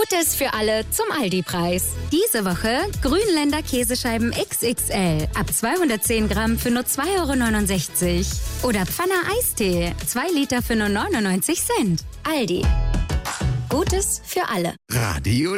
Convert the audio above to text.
Gutes für alle zum Aldi-Preis. Diese Woche Grünländer Käsescheiben XXL ab 210 Gramm für nur 2,69 €. Oder Pfanner Eistee, 2 Liter für nur 99 Cent. Aldi. Gutes für alle. Radio